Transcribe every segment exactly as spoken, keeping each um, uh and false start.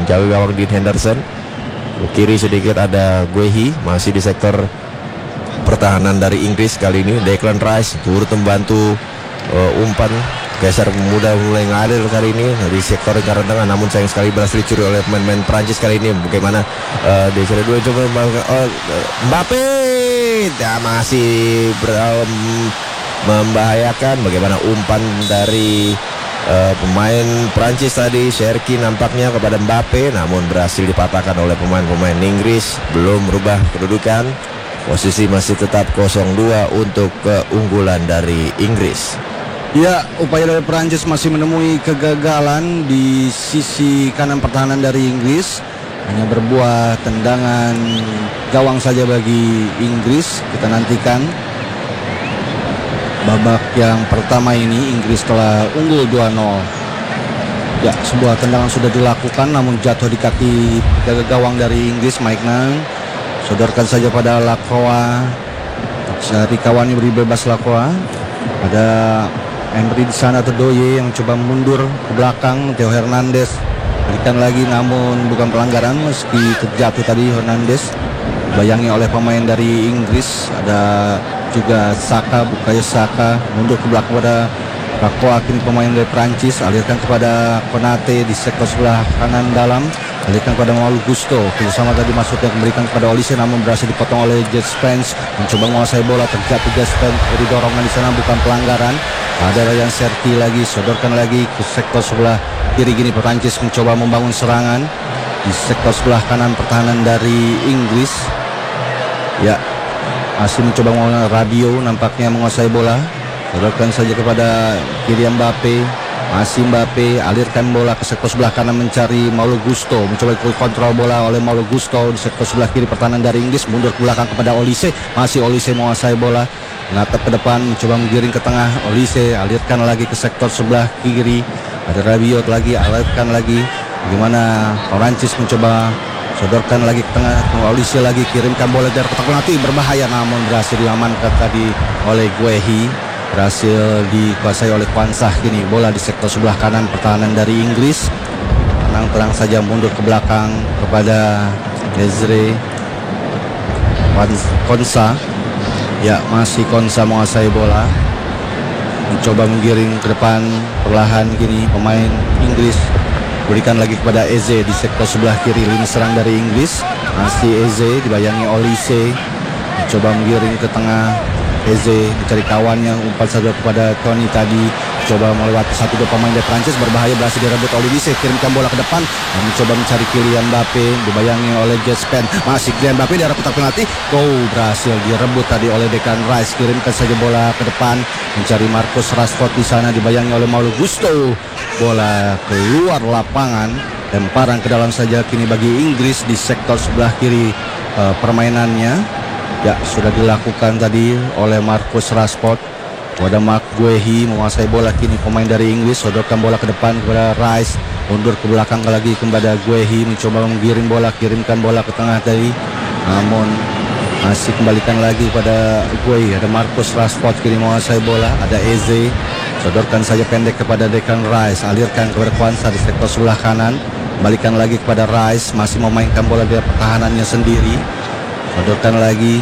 menjauhi gawang Dean Henderson. Kiri sedikit ada Guehi, masih di sektor pertahanan dari Inggris kali ini. Declan Rice turut membantu uh, umpan, geser mudah mulai ngalir kali ini di sektor lingkaran tengah, namun sayang sekali berhasil dicuri oleh pemain-pemain Prancis kali ini. Bagaimana uh, di seri dua coba uh, Mbappe ya, masih ber, um, membahayakan. Bagaimana umpan dari Uh, pemain Prancis tadi, Cherki nampaknya kepada Mbappe, namun berhasil dipatahkan oleh pemain-pemain Inggris. Belum berubah kedudukan, posisi masih tetap nol dua untuk keunggulan dari Inggris. Ya, upaya dari Prancis masih menemui kegagalan di sisi kanan pertahanan dari Inggris. Hanya berbuah tendangan gawang saja bagi Inggris. Kita nantikan babak yang pertama ini Inggris telah unggul dua nol. Ya, sebuah tendangan sudah dilakukan namun jatuh di kaki jaga gawang dari Inggris, Mike Nang. Sodorkan saja pada Lacroix. Cari kawannya beri bebas Lacroix. Ada Emery di sana, Doye yang coba mundur ke belakang. Theo Hernandez berikan lagi namun bukan pelanggaran meski terjatuh tadi Hernandez. Bayangi oleh pemain dari Inggris, ada juga Saka, Bukayo Saka mundur ke belakang pada Lacroix. Kini pemain dari Prancis alirkan kepada Konate di sektor sebelah kanan dalam, alirkan kepada Mauro Gusto. Kerjasama tadi masuknya memberikan kepada Olise namun berhasil dipotong oleh Jet Spence. Mencoba menguasai bola, terjatuh Jet Spence, beri dorongan di sana bukan pelanggaran. Ada Ryan Cherki lagi, sodorkan lagi ke sektor sebelah kiri. Gini Prancis mencoba membangun serangan di sektor sebelah kanan pertahanan dari Inggris. Ya, masih mencoba melawan Rabiot, nampaknya menguasai bola. Sodorkan saja kepada kiri Mbappe. Masih Mbappe, alirkan bola ke sektor sebelah kanan mencari Mauro Gusto. Mencoba kontrol bola oleh Mauro Gusto di sektor sebelah kiri pertahanan dari Inggris. Mundur ke belakang kepada Olise. Masih Olise menguasai bola. Menatap ke depan, mencoba menggiring ke tengah. Olise alirkan lagi ke sektor sebelah kiri. Ada Rabiot lagi, alirkan lagi. Bagaimana Prancis mencoba sodorkan lagi ke tengah, Olise lagi, kirimkan bola dari kotak penalti, berbahaya namun berhasil diamankan tadi oleh Guehi. Berhasil dikuasai oleh Kwanzaa. Kini bola di sektor sebelah kanan pertahanan dari Inggris. Tenang-tenang saja mundur ke belakang kepada Desire Konsa. Ya, masih Konsa menguasai bola, mencoba menggiring ke depan perlahan. Kini pemain Inggris berikan lagi kepada Eze di sektor sebelah kiri lini serang dari Inggris. Masih Eze dibayangi Olise, mencoba menggiring ke tengah. Eze mencari kawannya, umpan saja kepada Tony tadi, coba melewati satu dua pemain dari Prancis, berbahaya, berhasil direbut oleh Olise, kirimkan bola ke depan, mencoba mencari Kylian Mbappe, dibayangi oleh Jet Spence. Masih Kylian Mbappe di arah kotak penalti, oh berhasil direbut tadi oleh Declan Rice, kirimkan saja bola ke depan, mencari Marcus Rashford di sana, dibayangi oleh Mauro Gusto, bola keluar lapangan, lemparan ke dalam saja kini bagi Inggris di sektor sebelah kiri uh, permainannya. Ya, sudah dilakukan tadi oleh Marcus Rashford. Pada Mark Guehi menguasai bola, kini pemain dari Inggris sodorkan bola ke depan kepada Rice, mundur ke belakang lagi kepada Guehi, mencoba menggiring bola, kirimkan bola ke tengah tadi, namun masih kembalikan lagi pada Guehi. Ada Marcus Rashford kini menguasai bola, ada Eze, sodorkan saja pendek kepada Declan Rice, alirkan kepada Kwanzaa di sektor sebelah kanan, kembalikan lagi kepada Rice, masih memainkan bola di pertahanannya sendiri. Sodorkan lagi,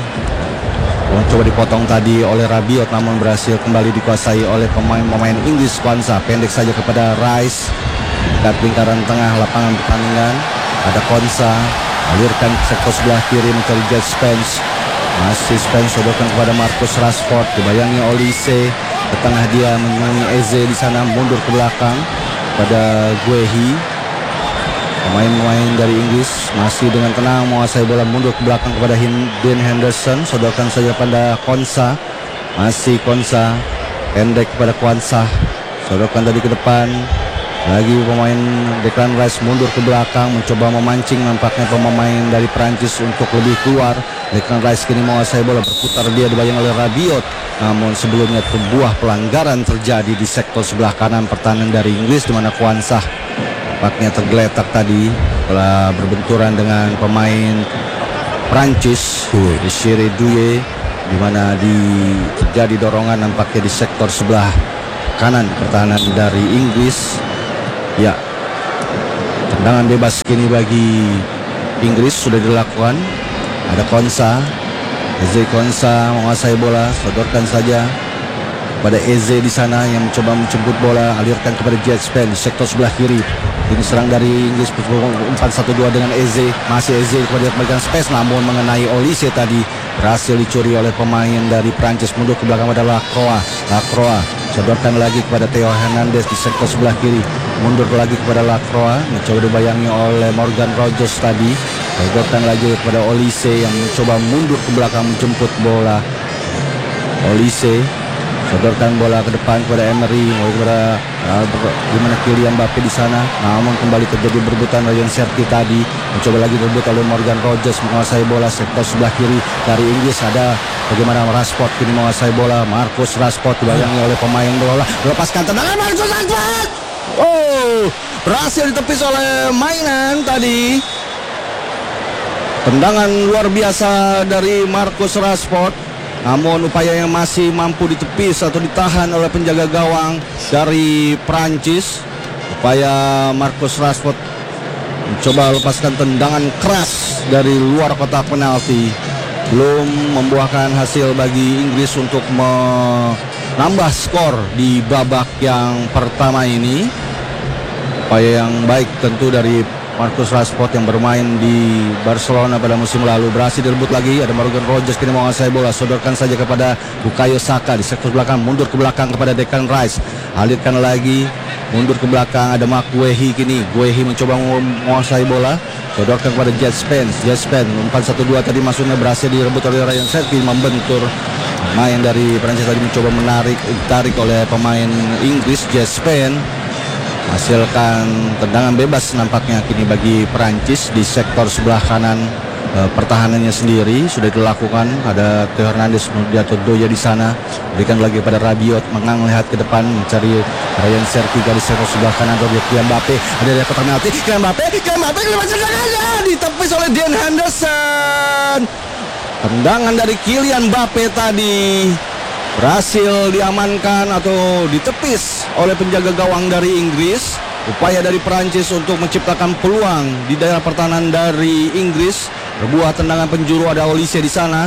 coba dipotong tadi oleh Rabiot namun berhasil kembali dikuasai oleh pemain-pemain Inggris. Kwanzaa pendek saja kepada Rice, dekat lingkaran tengah lapangan pertandingan. Ada Kwanzaa, alirkan ke sektor sebelah kiri mencari Jet Spence. Masih Spence, sodorkan kepada Marcus Rashford, dibayangi Olise, ke tengah dia menemui Eze di sana, mundur ke belakang pada Guehi. Pemain-pemain dari Inggris masih dengan tenang menguasai bola, mundur ke belakang kepada Dean Henderson, sodorkan saja pada Kwanzaa. Masih Kwanzaa, pendek kepada Kwanzaa, sodorkan tadi ke depan. Lagi pemain Declan Rice mundur ke belakang, mencoba memancing nampaknya pemain dari Prancis untuk lebih keluar. Declan Rice kini menguasai bola, berputar dia dibayang oleh Rabiot. Namun sebelumnya sebuah pelanggaran terjadi di sektor sebelah kanan pertahanan dari Inggris, di mana Kwanzaa nampaknya tergeletak tadi setelah berbenturan dengan pemain Prancis, Desire Douye, di mana di terjadi dorongan nampaknya di sektor sebelah kanan pertahanan dari Inggris. Ya, Tendangan bebas kini bagi Inggris sudah dilakukan. Ada Konsa, Eze Konsa menguasai bola, sodorkan saja pada Eze di sana yang mencoba menjemput bola, alirkan kepada Jet Spen di sektor sebelah kiri. Ini serang dari Inggris empat satu dua dengan Eze, masih Eze kepada memberikan space, namun mengenai Olise tadi berhasil dicuri oleh pemain dari Prancis. Mundur ke belakang pada Lacroix, Lacroix sodorkan lagi kepada Theo Hernandez di sektor sebelah kiri. Mundur lagi kepada Lacroix, mencoba dibayangi oleh Morgan Rogers tadi. Sodorkan lagi kepada Olise yang mencoba mundur ke belakang menjemput bola. Olise sodorkan bola ke depan kepada Emery, kepada uh, gimana Kylian Mbappe di sana. Namun kembali terjadi berebutan Ryan Cherki tadi, mencoba lagi berebut oleh Morgan Rogers menguasai bola sektor sebelah kiri dari Inggris. Ada bagaimana Rashford kini menguasai bola. Marcus Rashford dibayangi oleh pemain bola, melepaskan tendangan Marcus Rashford. Oh, berhasil ditepis oleh mainan tadi. Tendangan luar biasa dari Marcus Rashford. Namun upaya yang masih mampu ditepis atau ditahan oleh penjaga gawang dari Prancis. Upaya Marcus Rashford mencoba lepaskan tendangan keras dari luar kotak penalti, belum membuahkan hasil bagi Inggris untuk menambah skor di babak yang pertama ini. Upaya yang baik tentu dari Marcus Rashford yang bermain di Barcelona pada musim lalu. Berhasil direbut lagi, ada Morgan Rogers kini menguasai bola, sodorkan saja kepada Bukayo Saka di sektor belakang, mundur ke belakang kepada Declan Rice, alirkan lagi, mundur ke belakang, ada Mark Guehi kini. Guehi mencoba menguasai bola, sodorkan kepada Jet Spence. Jet Spence empat satu dua tadi masuknya berhasil direbut oleh Ryan Cherki, membentur pemain dari Prancis tadi, mencoba menarik, ditarik oleh pemain Inggris. Jet Spence hasilkan tendangan bebas nampaknya kini bagi Prancis di sektor sebelah kanan. E, pertahanannya sendiri sudah dilakukan. Ada Theo Hernandez, Nudiato Doya di sana, berikan lagi pada Rabiot, mengang lihat ke depan mencari Ryan Cherki di sektor sebelah kanan. Ada Kylian Mbappe, ada dari kotak penalti. Kylian Mbappe, Kylian Mbappe tendangannya ditepis oleh Dean Henderson. Tendangan dari Kylian Mbappe tadi berhasil diamankan atau ditepis oleh penjaga gawang dari Inggris. Upaya dari Prancis untuk menciptakan peluang di daerah pertahanan dari Inggris. Berbuah tendangan penjuru, ada Olise di sana.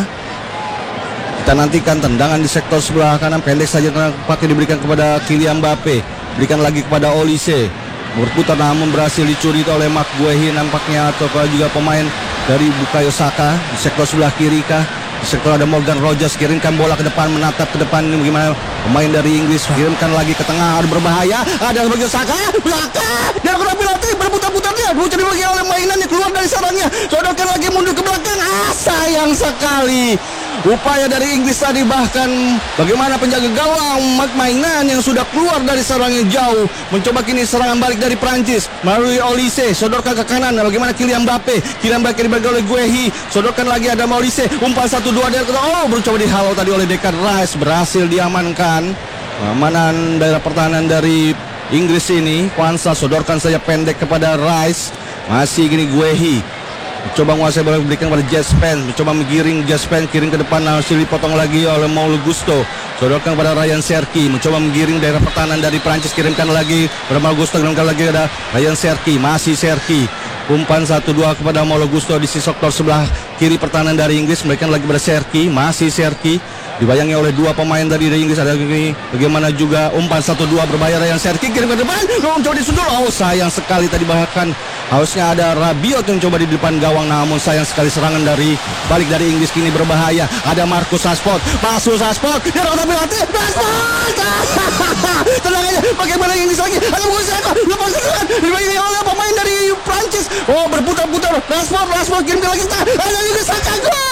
Kita nantikan tendangan di sektor sebelah kanan, pendek saja pakai diberikan kepada Kylian Mbappe. Berikan lagi kepada Olise. Berputar namun berhasil dicuri oleh Mark Guehi nampaknya, atau juga pemain dari Bukayo Saka di sektor sebelah kiri kah. Di sektor ada Morgan Rogers, kirimkan bola ke depan, menatap ke depan. Ini bagaimana pemain dari Inggris, kirimkan lagi ke tengah, ada berbahaya, ada Bukayo Saka, belakang, dia kena penalti, berputar-putar dia, mencuri lagi oleh mainan yang keluar dari sarangnya, sodorkan lagi mundur ke belakang. Ah, sayang sekali upaya dari Inggris tadi, bahkan bagaimana penjaga gawang mainan yang sudah keluar dari sarangnya jauh, mencoba kini serangan balik dari Prancis melalui Olise, sodorkan ke kanan. Bagaimana Kylian Mbappe, Kylian Mbappe dibagi oleh Guehi, sodorkan lagi ada Olise, umpan satu dua dia, oh mencoba dihalau tadi oleh Declan Rice, berhasil diamankan. Amanan daerah pertahanan dari Inggris ini. Kwanza sodorkan saja pendek kepada Rice, masih gini Guehi coba menguasai bola, berikan kepada Jet Spence, mencoba menggiring Jet Spence, kirim ke depan, hasil dipotong lagi oleh Malo Gusto, sodorkan kepada Ryan Cherki, mencoba menggiring daerah pertahanan dari Prancis, kirimkan lagi kepada Malo Gusto, kirimkan lagi ada Ryan Cherki, masih Cherki, umpan satu dua kepada Malo Gusto di sektor sebelah kiri pertahanan dari Inggris, berikan lagi kepada Cherki, masih Cherki, dibayangi oleh dua pemain tadi dari Inggris. Ada ini bagaimana juga umpan satu dua berbahaya, Ryan Cherki kirim ke depan, mencoba disundul, oh sayang sekali tadi, bahkan harusnya ada Rabiot yang coba di depan gawang, namun sayang sekali serangan dari balik dari Inggris kini berbahaya. Ada Marcus Rashford, Marcus Rashford, dia dapat penalti, Rashford, tendangannya bagaimana Inggris lagi, ada Marcus Rashford, lepas serangan, dibayangi oleh pemain dari Prancis, oh berputar-putar, Rashford, Rashford kirim ke lagi, ada Inggris, Saka, gol!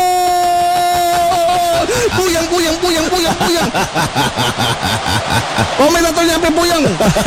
Puyang, puyang, puyang, puyang, puyang. Komentatornya sampai puyang.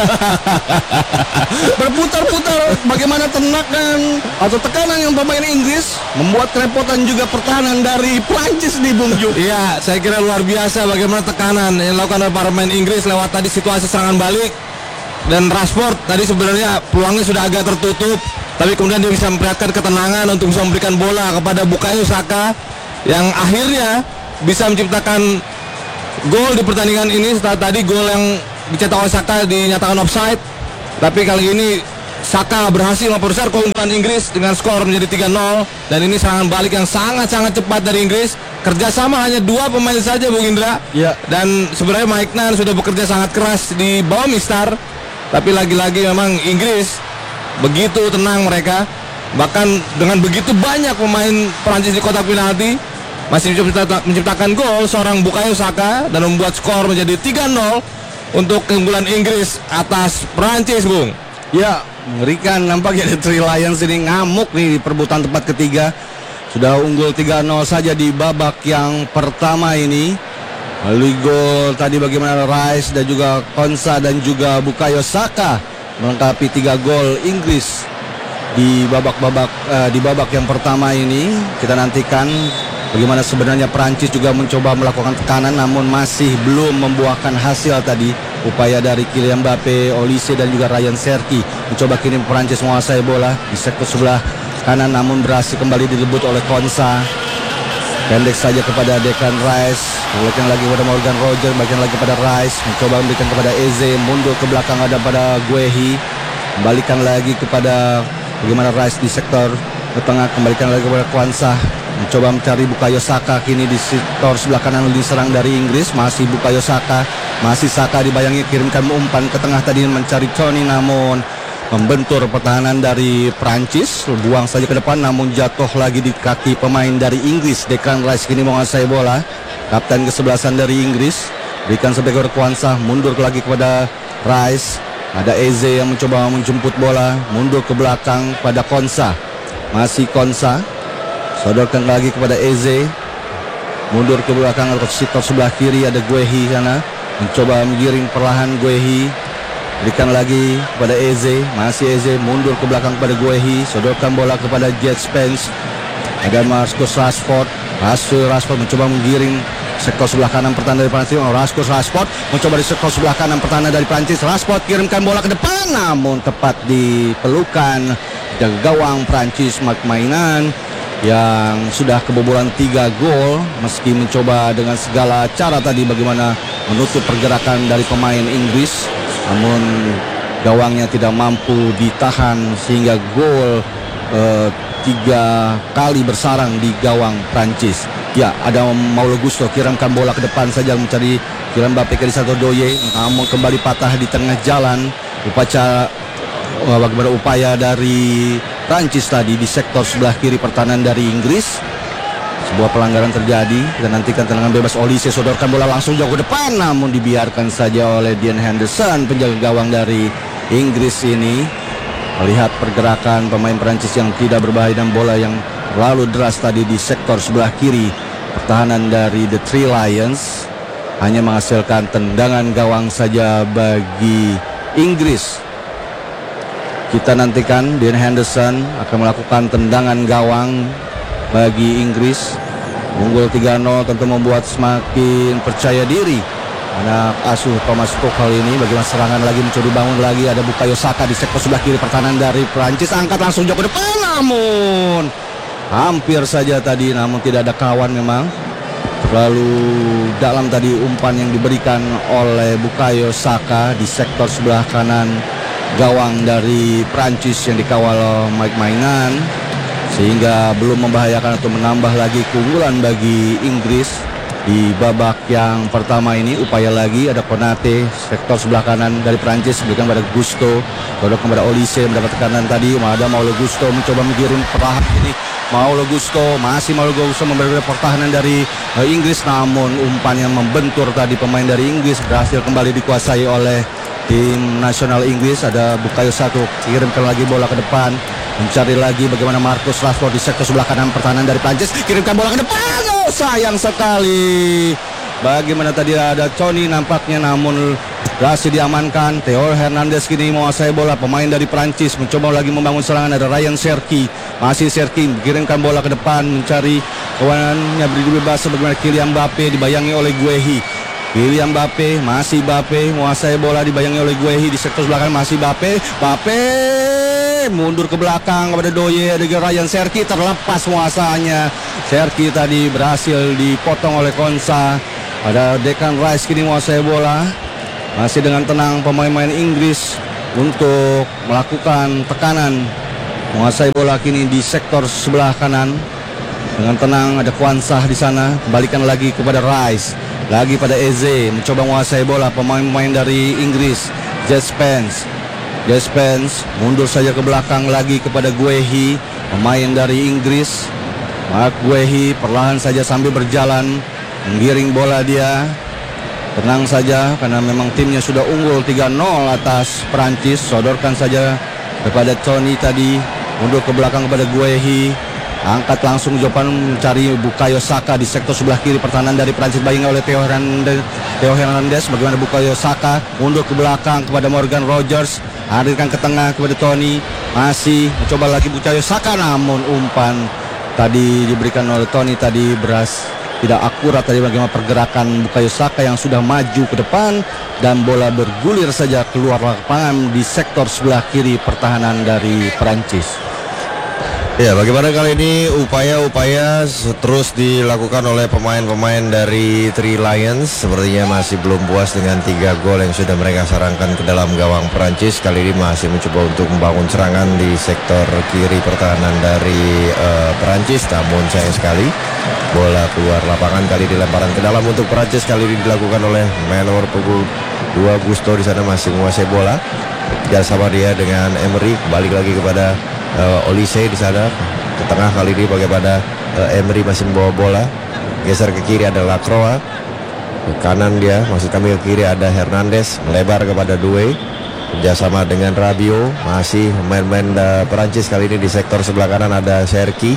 Berputar-putar bagaimana tenakan atau tekanan yang pemain Inggris membuat kerepotan juga pertahanan dari Prancis di Bung Ju. Iya, saya kira luar biasa bagaimana tekanan yang dilakukan oleh para pemain Inggris lewat tadi situasi serangan balik. Dan Rashford tadi sebenarnya peluangnya sudah agak tertutup, tapi kemudian dia bisa memperlihatkan ketenangan untuk bisa memberikan bola kepada Bukayo Saka yang akhirnya bisa menciptakan gol di pertandingan ini. Setelah tadi gol yang dicetak oleh Saka dinyatakan offside, tapi kali ini Saka berhasil memperbesar keunggulan Inggris dengan skor menjadi tiga nol. Dan ini serangan balik yang sangat-sangat cepat dari Inggris. Kerjasama hanya dua pemain saja, Bung Indra. Ya. Dan sebenarnya Mike Nan sudah bekerja sangat keras di bawah Mistar. Tapi lagi-lagi memang Inggris begitu tenang mereka. Bahkan dengan begitu banyak pemain Prancis di kotak penalti, masih mencipta- menciptakan gol seorang Bukayo Saka dan membuat skor menjadi tiga nol untuk keunggulan Inggris atas Prancis, Bung. Ya, mengerikan nampaknya The Three Lions ini ngamuk nih di perebutan tempat ketiga. Sudah unggul tiga nol saja di babak yang pertama ini. Melalui gol tadi bagaimana Rice dan juga Konsa dan juga Bukayo Saka melengkapi tiga gol Inggris di babak-babak uh, di babak yang pertama ini. Kita nantikan bagaimana sebenarnya Prancis juga mencoba melakukan tekanan namun masih belum membuahkan hasil tadi. Upaya dari Kylian Mbappe, Olise dan juga Ryan Cherki mencoba kini Prancis menguasai bola di sektor sebelah kanan namun berhasil kembali dilebut oleh Konsa. Pendek saja kepada Declan Rice, balikan lagi kepada Morgan Roger, balikan lagi kepada Rice, mencoba memberikan kepada Eze, mundur ke belakang ada pada Guehi, kembalikan lagi kepada bagaimana Rice di sektor ke tengah, kembalikan lagi kepada Kwanzaa, mencoba mencari Bukayo Saka kini di sektor sebelah kanan diserang dari Inggris, masih Bukayo Saka, masih Saka dibayangi kirimkan umpan ke tengah tadi mencari Tony namun membentur pertahanan dari Prancis, buang saja ke depan namun jatuh lagi di kaki pemain dari Inggris. Declan Rice kini menguasai bola, kapten kesebelasan dari Inggris, berikan sebagai Kwanzaa, mundur lagi kepada Rice, ada Eze yang mencoba menjemput bola, mundur ke belakang pada Konsa, masih Konsa, sodorkan lagi kepada Eze, mundur ke belakang ke sektor sebelah kiri ada Guehi sana, mencoba menggiring perlahan Guehi, berikan lagi kepada Eze, masih Eze, mundur ke belakang kepada Guehi, sodorkan bola kepada Jet Spence, ada Marcus Rashford, Marcus Rashford mencoba menggiring sektor sebelah kanan pertahanan dari Prancis. Oh, Marcus Rashford mencoba di sektor sebelah kanan pertahanan dari Prancis. Rashford kirimkan bola ke depan namun tepat di pelukan jaga gawang Prancis Marc Mainan yang sudah kebobolan tiga gol meski mencoba dengan segala cara tadi bagaimana menutup pergerakan dari pemain Inggris, namun gawangnya tidak mampu ditahan sehingga gol eh, tiga kali bersarang di gawang Prancis. Ya, ada Paulo Gusto kirimkan bola ke depan saja mencari Kylian Mbappe ke satu Doye, namun kembali patah di tengah jalan. Upacara uh, bagaimana upaya dari Prancis tadi di sektor sebelah kiri pertahanan dari Inggris. Sebuah pelanggaran terjadi. Kita nantikan tendangan bebas. Olise sodorkan bola langsung jauh ke depan namun dibiarkan saja oleh Dean Henderson, penjaga gawang dari Inggris ini. Melihat pergerakan pemain Prancis yang tidak berbahaya dan bola yang lalu deras tadi di sektor sebelah kiri pertahanan dari The Three Lions hanya menghasilkan tendangan gawang saja bagi Inggris. Kita nantikan Dean Henderson akan melakukan tendangan gawang bagi Inggris. Unggul tiga nol tentu membuat semakin percaya diri anak asuh Thomas Tuchel ini. Bagaimana serangan lagi mencoba dibangun lagi, ada Bukayo Saka di sektor sebelah kiri pertahanan dari Prancis, angkat langsung jauh ke depan namun hampir saja tadi namun tidak ada kawan memang. Terlalu dalam tadi umpan yang diberikan oleh Bukayo Saka di sektor sebelah kanan gawang dari Prancis yang dikawal Mike Mainan sehingga belum membahayakan atau menambah lagi keunggulan bagi Inggris di babak yang pertama ini. Upaya lagi ada Konate sektor sebelah kanan dari Prancis berikan pada Gusto, kodok kepada Olise mendapat tekanan tadi, ada Paulo Gusto mencoba menggiring perlahan ini. Paulo Gusto, masih Paulo Gusto memberi pertahanan dari uh, Inggris namun umpan yang membentur tadi pemain dari Inggris berhasil kembali dikuasai oleh tim nasional Inggris. Ada Bukayo Saka kirimkan lagi bola ke depan, mencari lagi bagaimana Marcus Rashford di sektor sebelah kanan pertahanan dari Prancis, kirimkan bola ke depan. Oh, sayang sekali bagaimana tadi ada Tony nampaknya namun berhasil diamankan. Theo Hernandez kini menguasai bola, pemain dari Prancis mencoba lagi membangun serangan. Ada Ryan Cherki, masih Cherki kirimkan bola ke depan mencari kawanannya beri bebas bagaimana Kylian Mbappe dibayangi oleh Guehi. Kylian Mbappe, masih Mbappe menguasai bola dibayangi oleh Guehi di sektor belakang, masih Mbappe, Mbappe mundur ke belakang kepada Doye, ada Ryan Cherki terlepas menguasanya. Cherki tadi berhasil dipotong oleh Konsa. Ada Declan Rice kini menguasai bola, masih dengan tenang pemain-pemain Inggris untuk melakukan tekanan, menguasai bola kini di sektor sebelah kanan. Dengan tenang ada Kwansah di sana, kembalikan lagi kepada Rice, lagi pada Eze, mencoba menguasai bola pemain-pemain dari Inggris. Jet Spence, Jet Spence mundur saja ke belakang lagi kepada Guehi, pemain dari Inggris. Mark Guehi perlahan saja sambil berjalan menggiring bola dia. Tenang saja karena memang timnya sudah unggul tiga nol atas Perancis. Sodorkan saja kepada Tony tadi, mundur ke belakang kepada Guehi, angkat langsung Jopan mencari Bukayo Saka di sektor sebelah kiri pertahanan dari Perancis, bayang oleh Theo Hernandez. Theo Hernandez bagaimana Bukayo Saka mundur ke belakang kepada Morgan Rogers, hadirkan ke tengah kepada Tony, masih mencoba lagi Bukayo Saka, namun umpan tadi diberikan oleh Tony tadi beras tidak akurat tadi bagaimana pergerakan Bukayo Saka yang sudah maju ke depan, dan bola bergulir saja keluar lapangan di sektor sebelah kiri pertahanan dari Perancis. Ya, bagaimana kali ini upaya-upaya terus dilakukan oleh pemain-pemain dari Three Lions. Sepertinya masih belum puas dengan tiga gol yang sudah mereka sarangkan ke dalam gawang Perancis. Kali ini masih mencoba untuk membangun serangan di sektor kiri pertahanan dari uh, Perancis. Namun sayang sekali bola keluar lapangan, kali dilemparan ke dalam untuk Perancis. Kali ini dilakukan oleh main nomor punggung dua Gusto, di sana masih menguasai bola. Kejar sama dia dengan Emery, balik lagi kepada Uh, Olise di sana ke tengah. Kali ini bagaimana uh, Emery masih membawa bola, geser ke kiri ada Lacroix, ke kanan dia maksud kami ke kiri ada Hernandez, melebar kepada Doué, kerjasama dengan Rabiot, masih main-main uh, Perancis. Kali ini di sektor sebelah kanan ada Cherki,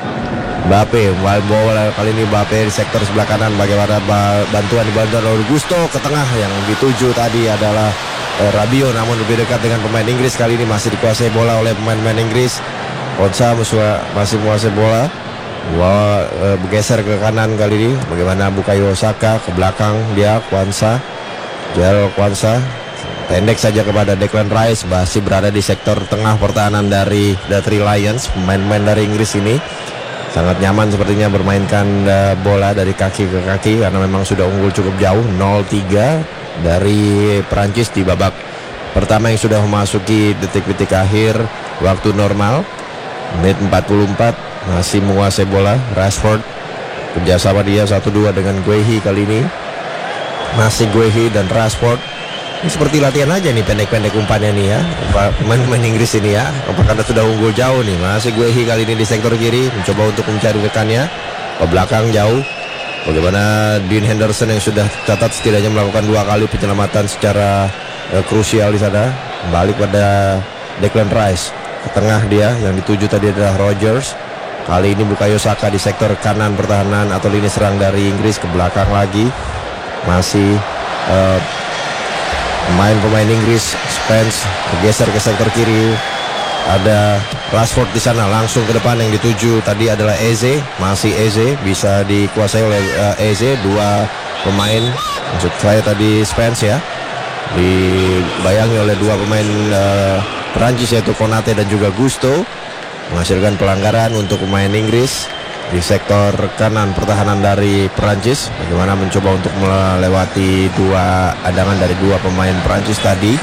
Mbappe membawa bola, kali ini Mbappe di sektor sebelah kanan, bagaimana bantuan dibantuan oleh Gusto ke tengah, yang dituju tadi adalah Rabiot, namun lebih dekat dengan pemain Inggris. Kali ini masih dikuasai bola oleh pemain-pemain Inggris. Konsa masih menguasai bola, bola e, bergeser ke kanan kali ini. Bagaimana Bukayo Saka ke belakang dia, Kwanza, Gerald Kwanza pendek saja kepada Declan Rice, masih berada di sektor tengah pertahanan dari The Three Lions. Pemain-pemain dari Inggris ini sangat nyaman sepertinya bermainkan uh, bola dari kaki ke kaki karena memang sudah unggul cukup jauh nol tiga dari Perancis di babak pertama yang sudah memasuki detik-detik akhir waktu normal. Menit empat puluh empat masih menguasai bola Rashford, kerjasama dia satu dua dengan Guehi. Kali ini masih Guehi dan Rashford. Ini seperti latihan aja nih, pendek-pendek umpannya nih ya pemain-pemain Inggris ini ya, apakah sudah unggul jauh nih. Masih Guehi kali ini di sektor kiri mencoba untuk mencari rekannya ke belakang jauh. Bagaimana Dean Henderson yang sudah catat setidaknya melakukan dua kali penyelamatan secara uh, krusial di sana. Balik pada Declan Rice, ke tengah dia, yang dituju tadi adalah Rogers. Kali ini Bukayo Saka di sektor kanan pertahanan atau lini serang dari Inggris, ke belakang lagi. Masih uh, pemain-pemain Inggris, Spence bergeser ke sektor kiri. Ada Rashford di sana, langsung ke depan, yang dituju tadi adalah Eze. Masih Eze, bisa dikuasai oleh uh, Eze. Dua pemain, maksud saya tadi Spence ya, dibayangi oleh dua pemain uh, Perancis yaitu Konate dan juga Gusto, menghasilkan pelanggaran untuk pemain Inggris di sektor kanan pertahanan dari Perancis. Bagaimana mencoba untuk melewati dua adangan dari dua pemain Perancis tadi.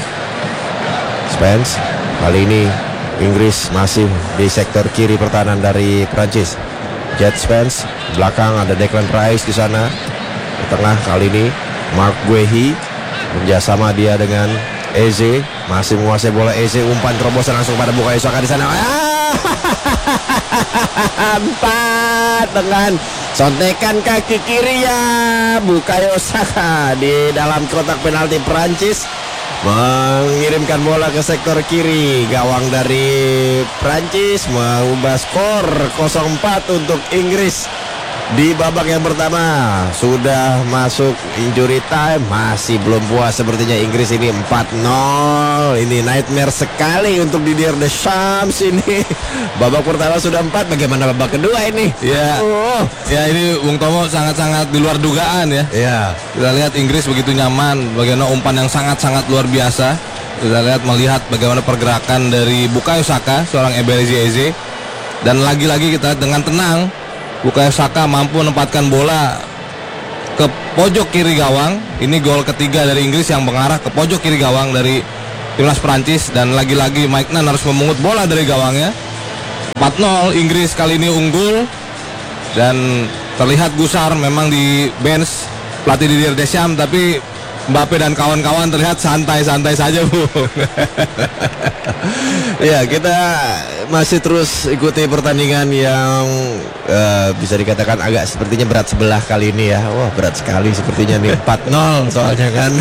Spence, kali ini Inggris masih di sektor kiri pertahanan dari Perancis. Jet Spence, belakang ada Declan Rice di sana. Di tengah kali ini Mark Guehi, kerjasama dia dengan Eze, masih menguasai bola. Eze, umpan terobosan langsung pada Bukayo Saka di sana. Empat dengan sontekan kaki kiri ya Bukayo Saka di dalam kotak penalti. Perancis mengirimkan bola ke sektor kiri gawang dari Prancis, mengubah skor nol empat untuk Inggris di babak yang pertama. Sudah masuk injury time, masih belum puas sepertinya Inggris ini. Empat nol, ini nightmare sekali untuk Didier Deschamps ini. Babak pertama sudah empat, bagaimana babak kedua ini? Ya, oh. ya ini Bung Tomo sangat-sangat di luar dugaan ya. Ya, kita lihat Inggris begitu nyaman, bagaimana umpan yang sangat-sangat luar biasa. Kita lihat melihat bagaimana pergerakan dari Bukayo Saka, seorang Eberechi Eze, dan lagi-lagi kita dengan tenang Bukayo Saka mampu menempatkan bola ke pojok kiri gawang. Ini gol ketiga dari Inggris yang mengarah ke pojok kiri gawang dari timnas Prancis, dan lagi-lagi Mike Nan harus memungut bola dari gawangnya. empat nol Inggris kali ini unggul, dan terlihat gusar memang di bench pelatih Didier Deschamps, tapi Mbappe dan kawan-kawan terlihat santai-santai saja, Bu. Ya, kita masih terus ikuti pertandingan yang uh, bisa dikatakan agak sepertinya berat sebelah kali ini ya. Wah, berat sekali sepertinya nih, empat nol soalnya kan.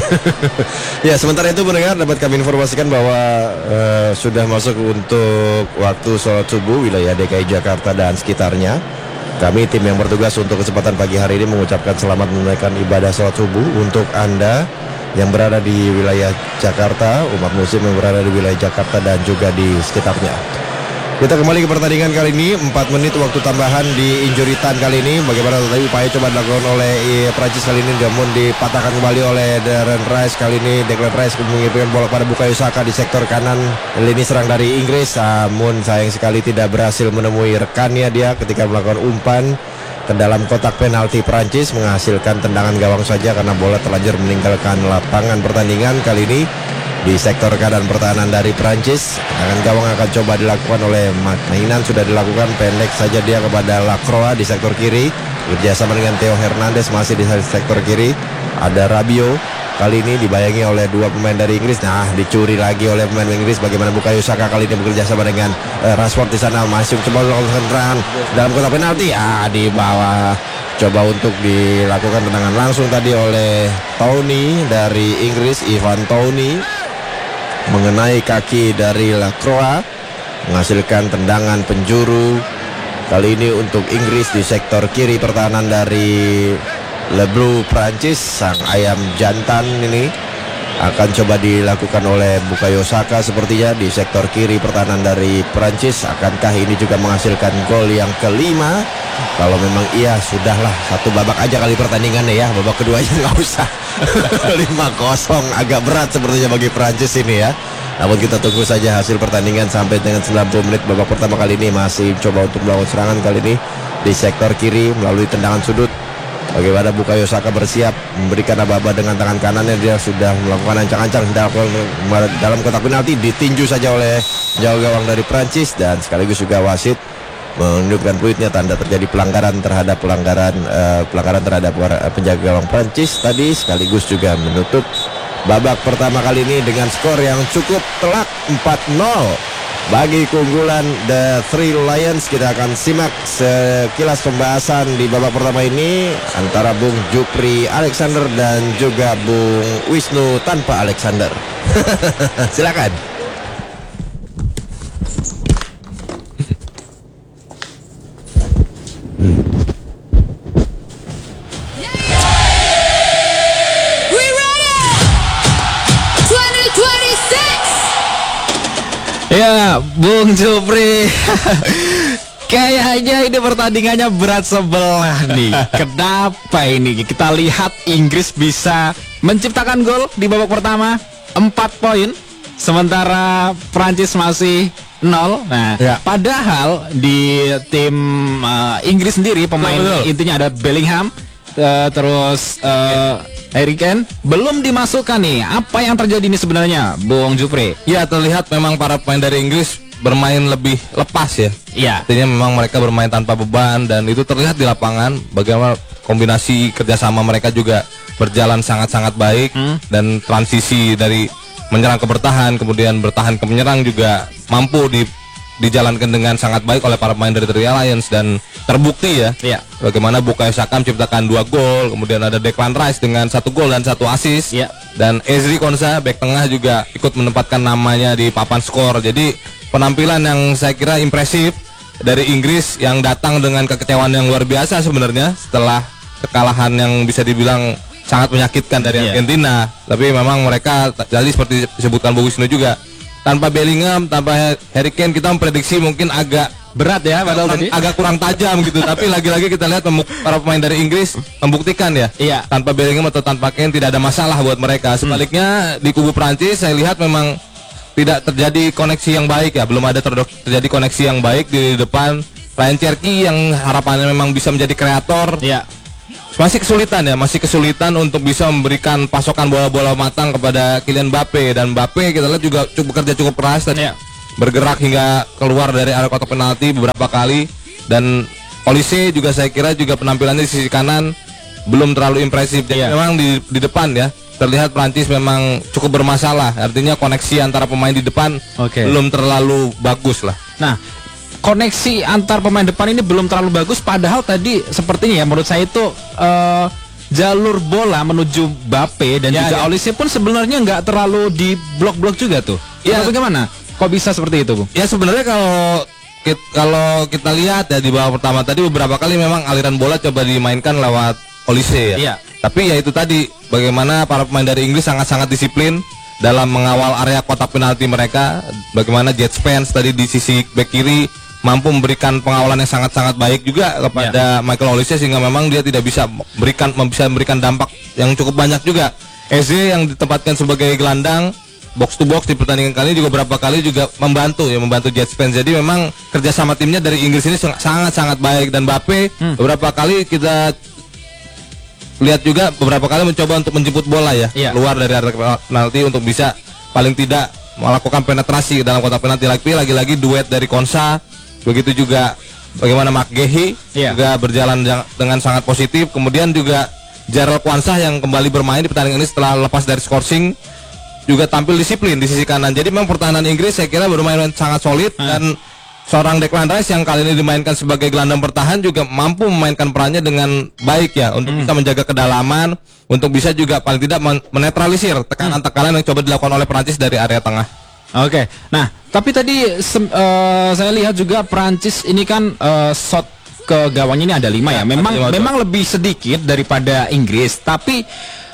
Ya, sementara itu pendengar dapat kami informasikan bahwa uh, sudah masuk untuk waktu sholat subuh wilayah D K I Jakarta dan sekitarnya. Kami tim yang bertugas untuk kesempatan pagi hari ini mengucapkan selamat menunaikan ibadah sholat subuh untuk Anda yang berada di wilayah Jakarta, umat muslim yang berada di wilayah Jakarta dan juga di sekitarnya. Kita kembali ke pertandingan kali ini, empat menit waktu tambahan di injury time kali ini. Bagaimana tadi upaya coba dilakukan oleh Prancis kali ini, namun dipatahkan kembali oleh Declan Rice. Kali ini Declan Rice mengirimkan bola pada Bukayo Saka di sektor kanan lini serang dari Inggris, namun sayang sekali tidak berhasil menemui rekannya dia ketika melakukan umpan ke dalam kotak penalti. Prancis menghasilkan tendangan gawang saja karena bola terlanjur meninggalkan lapangan pertandingan. Kali ini di sektor kanan pertahanan dari Prancis, tendangan gawang akan coba dilakukan oleh Mainan, sudah dilakukan pendek saja dia kepada Lacroix di sektor kiri, kerjasama dengan Theo Hernandez masih di sektor kiri. Ada Rabiot, kali ini dibayangi oleh dua pemain dari Inggris. Nah, dicuri lagi oleh pemain Inggris. Bagaimana Bukayo Saka kali ini bekerja sama dengan uh, Rashford di sana, masih coba melakukan serangan dalam kotak penalti. Ah, di bawah, coba untuk dilakukan tendangan langsung tadi oleh Tony dari Inggris, Ivan Tony, mengenai kaki dari Lacroix, menghasilkan tendangan penjuru kali ini untuk Inggris di sektor kiri pertahanan dari Le Bleu Prancis. Sang ayam jantan ini akan coba dilakukan oleh Bukayo Saka sepertinya di sektor kiri pertahanan dari Prancis. Akankah ini juga menghasilkan gol yang kelima? Kalau memang iya, sudahlah, satu babak aja kali pertandingannya ya, babak keduanya nggak usah. Lima kosong agak berat sepertinya bagi Prancis ini ya. Namun kita tunggu saja hasil pertandingan sampai dengan sembilan puluh menit. Babak pertama kali ini masih coba untuk melakukan serangan kali ini di sektor kiri melalui tendangan sudut. Bagaimana Bukayo Saka bersiap memberikan aba-aba dengan tangan kanannya, dia sudah melakukan ancang-ancang dalam kotak penalti, ditinju saja oleh jauh gawang dari Prancis, dan sekaligus juga wasit menunjukkan peluitnya, tanda terjadi pelanggaran terhadap pelanggaran uh, pelanggaran terhadap uh, penjaga gawang Prancis tadi, sekaligus juga menutup babak pertama kali ini dengan skor yang cukup telak empat nol bagi keunggulan The Three Lions. Kita akan simak sekilas pembahasan di babak pertama ini antara Bung Jupri Alexander dan juga Bung Wisnu tanpa Alexander. Silakan. Ya, Bung Jupri. Kayaknya ini pertandingannya berat sebelah nih. Kenapa ini? Kita lihat Inggris bisa menciptakan gol di babak pertama, empat poin, sementara Prancis masih nol. Nah, Ya. padahal di tim uh, Inggris sendiri pemain Betul, betul. intinya ada Bellingham, uh, terus uh, Harry Kane belum dimasukkan nih. Apa yang terjadi ini sebenarnya, Bung Jupri? Ya, terlihat memang para pemain dari Inggris bermain lebih lepas ya. Iya. Artinya memang mereka bermain tanpa beban, dan itu terlihat di lapangan. Bagaimana kombinasi kerjasama mereka juga berjalan sangat-sangat baik, Hmm. dan transisi dari menyerang ke bertahan, kemudian bertahan ke menyerang juga mampu di dijalankan dengan sangat baik oleh para pemain dari Three Lions, dan terbukti ya. Iya. Bagaimana Bukayo Saka menciptakan dua gol, kemudian ada Declan Rice dengan satu gol dan satu assist. Iya. Dan Ezri Konsa bek tengah juga ikut menempatkan namanya di papan skor. Jadi penampilan yang saya kira impresif dari Inggris yang datang dengan kekecewaan yang luar biasa sebenarnya setelah kekalahan yang bisa dibilang sangat menyakitkan dari Iya. Argentina. Tapi memang mereka tadi seperti disebutkan Bu Wisnu juga, tanpa Bellingham, tanpa Harry Kane, kita memprediksi mungkin agak Berat ya padahal kurang- tadi. agak kurang tajam gitu. Tapi lagi-lagi kita lihat pemuk- para pemain dari Inggris membuktikan ya, Iya. tanpa Bellingham atau tanpa Kane tidak ada masalah buat mereka. Sebaliknya di kubu Prancis saya lihat memang tidak terjadi koneksi yang baik ya, belum ada ter- terjadi koneksi yang baik di depan. Ryan Cherki yang harapannya memang bisa menjadi kreator, Iya. masih kesulitan ya, masih kesulitan untuk bisa memberikan pasokan bola-bola matang kepada Kylian Mbappe. Dan Mbappe kita lihat juga cukup bekerja cukup keras dan Ya. bergerak hingga keluar dari area kotak penalti beberapa kali. Dan Olise juga saya kira juga penampilannya di sisi kanan belum terlalu impresif. Jadi Iya. memang di, di depan ya terlihat Prancis memang cukup bermasalah. Artinya koneksi antara pemain di depan Oke. belum terlalu bagus lah. Nah, koneksi antar pemain depan ini belum terlalu bagus. Padahal tadi sepertinya ya menurut saya itu eh, jalur bola menuju Mbappe dan Ya, juga ya. Olise pun sebenarnya nggak terlalu di blok-blok juga tuh. Ya. Ya. Bagaimana? Kok bisa seperti itu, Bung? Ya sebenarnya kalau kit- kalau kita lihat ya di babak pertama tadi beberapa kali memang aliran bola coba dimainkan lewat Olise ya. Iya. Tapi ya itu tadi bagaimana para pemain dari Inggris sangat-sangat disiplin dalam mengawal area kotak penalti mereka. Bagaimana Jet Spence tadi di sisi bek kiri mampu memberikan pengawalan yang sangat-sangat baik juga kepada Michael Olise sehingga memang dia tidak bisa memberikan bisa memberikan dampak yang cukup banyak juga. Eze yang ditempatkan sebagai gelandang box to box di pertandingan kali ini juga beberapa kali juga membantu ya membantu Jet Spence. Jadi memang kerjasama timnya dari Inggris ini sangat-sangat baik. Dan Mbappe Hmm. beberapa kali kita lihat juga beberapa kali mencoba untuk menjemput bola ya Iya. keluar dari area penalti untuk bisa paling tidak melakukan penetrasi ke dalam kotak penalti. Lagi lagi-lagi duet dari Konsa, begitu juga bagaimana Mark Gehi Iya. juga berjalan jang- dengan sangat positif. Kemudian juga Jarel Kwanzaa yang kembali bermain di pertandingan ini setelah lepas dari skorsing juga tampil disiplin di sisi kanan. Jadi memang pertahanan Inggris saya kira bermain sangat solid dan seorang Declan Rice yang kali ini dimainkan sebagai gelandang bertahan juga mampu memainkan perannya dengan baik ya untuk bisa menjaga kedalaman, untuk bisa juga paling tidak men- menetralisir tekanan-tekanan yang coba dilakukan oleh Prancis dari area tengah. Oke. Nah, tapi tadi sem- eh, saya lihat juga Prancis ini kan eh, shot ke gawangnya ini ada lima ya. Memang ada lima memang lebih sedikit daripada Inggris, tapi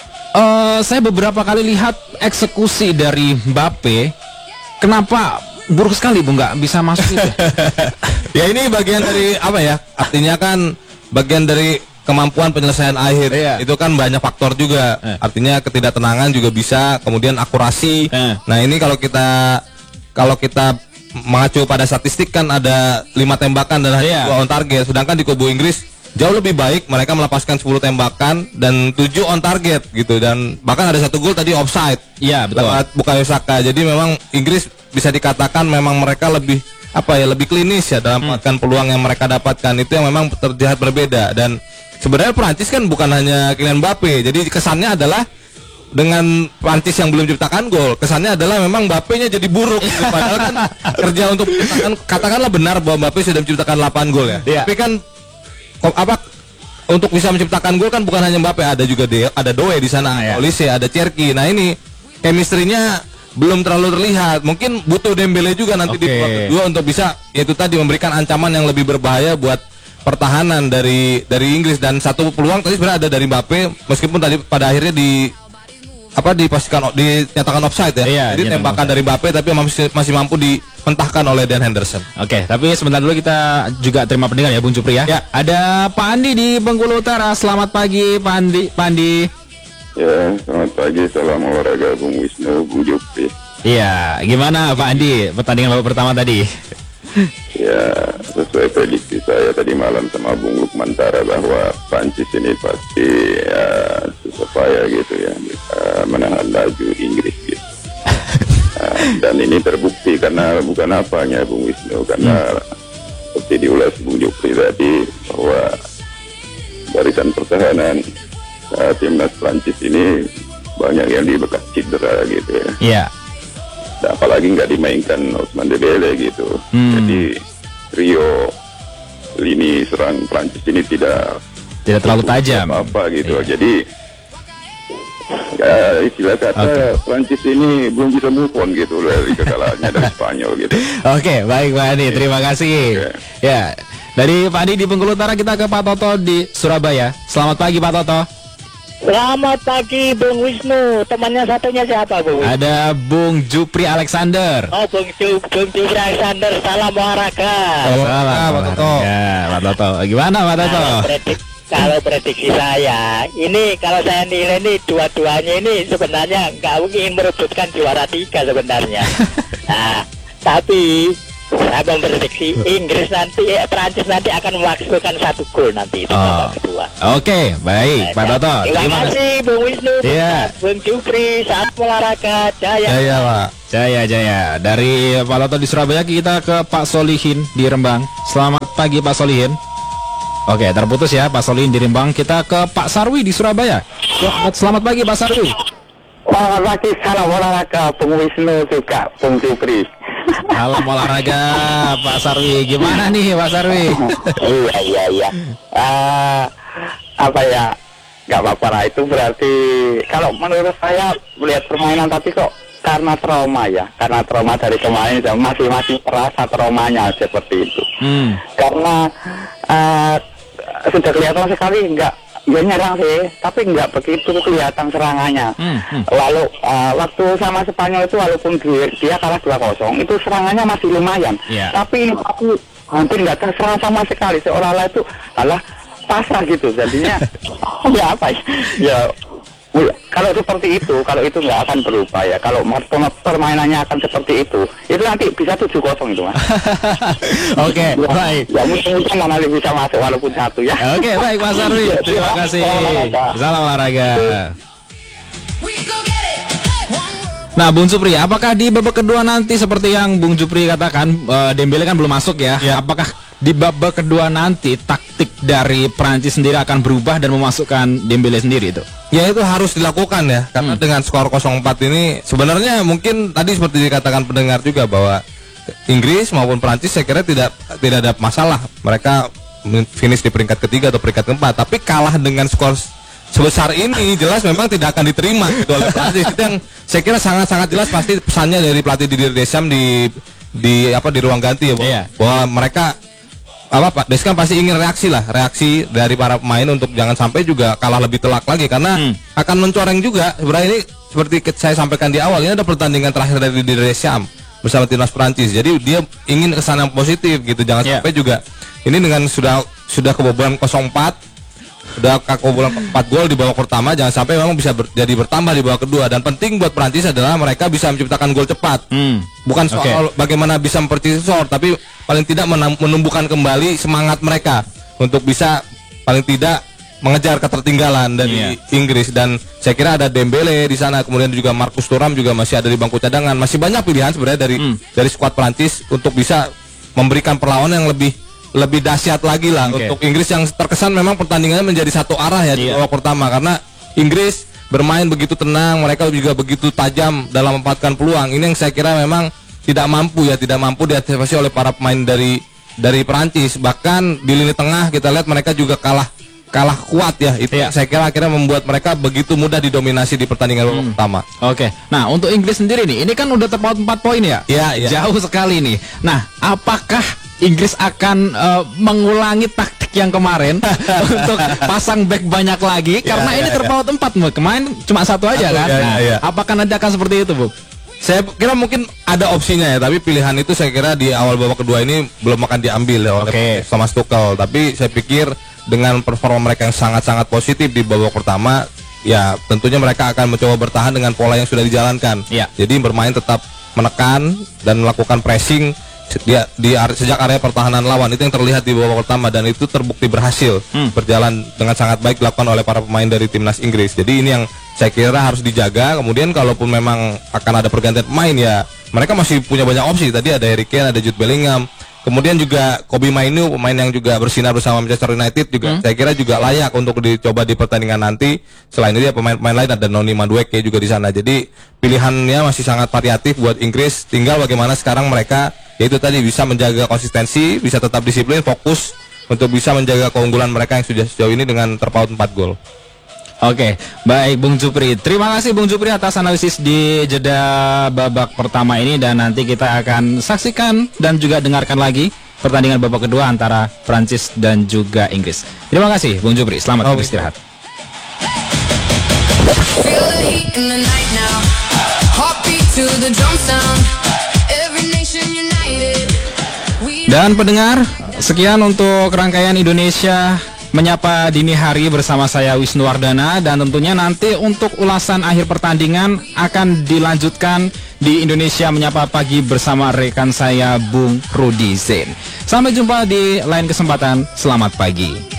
eh, saya beberapa kali lihat eksekusi dari Mbappe. Kenapa buruk sekali, Bu, nggak bisa masuk itu? Ya ini bagian dari apa ya? Artinya kan bagian dari kemampuan penyelesaian akhir. Iya. Itu kan banyak faktor juga. Eh. Artinya ketidaktenangan juga bisa, kemudian akurasi. Eh. Nah, ini kalau kita kalau kita mengacu pada statistik kan ada lima tembakan dan hanya Iya. dua on target. Sedangkan di kubu Inggris jauh lebih baik, mereka melepaskan sepuluh tembakan dan tujuh on target gitu, dan bahkan ada satu gol tadi offside. Iya, betul. Lewat Bukayo Saka. Jadi memang Inggris bisa dikatakan memang mereka lebih apa ya lebih klinis ya dalam memanfaatkan peluang yang mereka dapatkan. Itu yang memang terlihat berbeda. Dan sebenarnya Prancis kan bukan hanya Kylian Mbappe. Jadi kesannya adalah dengan Prancis yang belum menciptakan gol, kesannya adalah memang Mbappe-nya jadi buruk. Gitu. Padahal kan kerja untuk menciptakan, katakanlah benar bahwa Mbappe sudah menciptakan delapan gol ya. Iya. Tapi kan kok- apa untuk bisa menciptakan gol kan bukan hanya Mbappe, ada juga De, ada Doe di sana, Iya. Olise, ada Cherki. Nah ini chemistry-nya belum terlalu terlihat. Mungkin butuh Dembele juga nanti di Oke. babak kedua untuk bisa yaitu tadi memberikan ancaman yang lebih berbahaya buat pertahanan dari dari Inggris. Dan satu peluang tadi sebenarnya ada dari Mbappe, meskipun tadi pada akhirnya di apa dipastikan dinyatakan offside ya. Iya, Jadi dinyatakan tembakan dari Mbappe tapi masih masih mampu dimentahkan oleh Dan Henderson. Oke, tapi sebentar dulu kita juga terima pendengar ya, Bung Jupri ya. Ya. Ada Pak Andi di Bengkulu Utara. Selamat pagi, Pak Andi. Pak Andi. Ya, selamat pagi, salam olahraga Bung Wisnu, Bung Jupri. Iya, gimana Pak Andi pertandingan babak pertama tadi? Ya, sesuai prediksi saya tadi malam sama Bung Lukman Tara bahwa Prancis ini pasti ya, susah payah gitu ya, bisa menahan laju Inggris gitu. Nah, dan ini terbukti karena bukan apanya Bung Wisnu, karena seperti diulas Bung Jupri tadi bahwa barisan pertahanan uh, timnas Prancis ini banyak yang dibekas cedera gitu ya. Iya. Nah, apalagi nggak dimainkan Ousmane Dembele gitu. Hmm. Jadi trio lini serang Prancis ini tidak Tidak terlalu tajam. apa gitu. Iya. Jadi ya istilah kata Oke. Prancis ini belum bisa move on gitu dari kekalahannya dari Spanyol gitu. Oke, baik Pak Andi, terima kasih. Oke. Ya, dari Pak Andi di Bengkulu Utara kita ke Pak Toto di Surabaya. Selamat pagi Pak Toto. Selamat pagi Bung Wisnu. Temannya satunya siapa Bung Wisnu? Ada Bung Jupri Alexander. Oh Bung Ju, Bung Jupri Alexander. Salam olahraga. Ah, Pak Toto. Ya, Pak Toto. Gimana Pak Toto? Kalau predik, kalau prediksi saya, ini kalau saya nilai ini dua-duanya ini sebenarnya nggak ingin merebutkan juara tiga sebenarnya. Nah, tapi Saya memprediksi Inggris nanti, eh, Prancis nanti akan menghasilkan satu gol nanti itu Oh. babak kedua. Oke, baik, Pak Toto. Terima kasih Bung Wisnu, Iya. Bung Jupri, saat olahraga jaya. Jaya Pak. Jaya Jaya. Dari Pak Toto di Surabaya kita ke Pak Solihin di Rembang. Selamat pagi Pak Solihin. Oke, terputus ya Pak Solihin di Rembang. Kita ke Pak Sarwi di Surabaya. Selamat, selamat pagi Pak Sarwi. Selamat pagi, salam olahraga Bung Wisnu juga Bung Jupri. Salam olahraga Pak Sarwi. Gimana nih Pak Sarwi? Iya iya iya. Ah, apa ya? Gak apa-apa lah, itu berarti kalau menurut saya melihat permainan tadi kok karena trauma ya, karena trauma dari kemarin dan masih masih terasa traumanya seperti itu. Hmm. Karena ah, sudah kelihatan sekali nggak ya nyerang sih, tapi nggak begitu kelihatan serangannya. Hmm, hmm. Lalu uh, waktu sama Spanyol itu walaupun dia, dia kalah dua kosong, itu serangannya masih lumayan. Yeah. Tapi ini aku hampir nggak terserang sama sekali, seolah-olah itu alah pasrah gitu. Jadinya oh, ya apa ya? Ya wih, kalau seperti itu, kalau itu nggak akan berubah ya. Kalau permainannya akan seperti itu, itu nanti bisa tujuh kosong itu mas. Oke, baik. Ya mungkin mana bisa masuk walaupun satu ya. Oke, baik Pak Sarwi. Terima kasih. Salam olahraga. Nah, Bung Supri, apakah di babak kedua nanti seperti yang Bung Supri katakan, uh, Dembele kan belum masuk ya? Ya. Apakah di babak kedua nanti taktik dari Prancis sendiri akan berubah dan memasukkan Dembele sendiri itu? Ya itu harus dilakukan ya, karena Hmm. dengan skor nol empat ini sebenarnya mungkin tadi seperti dikatakan pendengar juga bahwa Inggris maupun Prancis saya kira tidak tidak ada masalah, mereka finish di peringkat ketiga atau peringkat keempat, tapi kalah dengan skor sebesar ini jelas memang tidak akan diterima gitu oleh Prancis. Itu yang saya kira sangat-sangat jelas pasti pesannya dari pelatih Didier Deschamps di di apa di ruang ganti ya, bahwa, Iya. bahwa mereka apa Pak Deschamps pasti ingin reaksi lah, reaksi dari para pemain untuk jangan sampai juga kalah lebih telak lagi karena Hmm. akan mencoreng juga. Sebenarnya ini seperti saya sampaikan di awal, ini ada pertandingan terakhir dari Didier Deschamps bersama timnas Prancis. Jadi dia ingin kesan yang positif gitu, jangan Yeah. sampai juga ini dengan sudah sudah kebobolan nol empat, udah kebobolan empat gol di babak pertama, jangan sampai memang bisa ber, jadi bertambah di babak kedua. Dan penting buat Prancis adalah mereka bisa menciptakan gol cepat. Hmm. Bukan soal bagaimana bisa mempercepat skor, tapi paling tidak menam- menumbuhkan kembali semangat mereka untuk bisa paling tidak mengejar ketertinggalan dari Iya. Inggris. Dan saya kira ada Dembele di sana, kemudian juga Marcus Thuram juga masih ada di bangku cadangan. Masih banyak pilihan sebenarnya dari Hmm. dari skuad Prancis untuk bisa memberikan perlawanan yang lebih lebih dahsyat lagi lah. Oke. Untuk Inggris yang terkesan memang pertandingannya menjadi satu arah ya di Iya. babak pertama, karena Inggris bermain begitu tenang, mereka juga begitu tajam dalam memanfaatkan peluang. Ini yang saya kira memang tidak mampu ya, tidak mampu diantisipasi oleh para pemain dari dari Perancis. Bahkan di lini tengah kita lihat mereka juga kalah kalah kuat ya. Itu Iya. yang saya kira akhirnya membuat mereka begitu mudah didominasi di pertandingan babak pertama. Oke, nah untuk Inggris sendiri nih, ini kan udah terpaut empat poin ya? Iya, iya. Jauh sekali nih. Nah, apakah Inggris akan eh, mengulangi taktik yang kemarin untuk pasang back banyak lagi? Karena iya, ini iya. terpaut empat, Bu. Kemarin cuma satu aja Satu, kan? iya, Nah, iya. apakah nanti akan seperti itu, Bu? Saya kira mungkin ada opsinya ya, tapi pilihan itu saya kira di awal babak kedua ini belum akan diambil ya oleh Oke. Thomas Tuchel. Tapi saya pikir dengan performa mereka yang sangat-sangat positif di babak pertama, ya tentunya mereka akan mencoba bertahan dengan pola yang sudah dijalankan. Iya. Jadi bermain tetap menekan dan melakukan pressing dia di are- sejak area pertahanan lawan. Itu yang terlihat di babak pertama dan itu terbukti berhasil, Hmm. berjalan dengan sangat baik dilakukan oleh para pemain dari timnas Inggris. Jadi ini yang saya kira harus dijaga. Kemudian kalaupun memang akan ada pergantian pemain, ya mereka masih punya banyak opsi. Tadi ada Harry Kane, ada Jude Bellingham, kemudian juga Kobbie Mainoo, pemain yang juga bersinar bersama Manchester United juga saya kira juga layak untuk dicoba di pertandingan nanti. Selain itu ya pemain-pemain lain ada Noni Madueke juga di sana. Jadi pilihannya masih sangat variatif buat Inggris. Tinggal bagaimana sekarang mereka yaitu tadi bisa menjaga konsistensi, bisa tetap disiplin, fokus untuk bisa menjaga keunggulan mereka yang sudah sejauh ini dengan terpaut empat gol. Oke, baik Bung Jupri. Terima kasih Bung Jupri atas analisis di jeda babak pertama ini, dan nanti kita akan saksikan dan juga dengarkan lagi pertandingan babak kedua antara Prancis dan juga Inggris. Terima kasih Bung Jupri. Selamat Oke. beristirahat. Feel the heat in the night now. Heartbeat to the drum sound. Every nation united. We Dan pendengar, sekian untuk rangkaian Indonesia Menyapa Dini Hari bersama saya Wisnu Wardana, dan tentunya nanti untuk ulasan akhir pertandingan akan dilanjutkan di di Indonesia Menyapa Pagi bersama rekan saya Bung Rudi Zain. Sampai jumpa di lain kesempatan. Selamat pagi.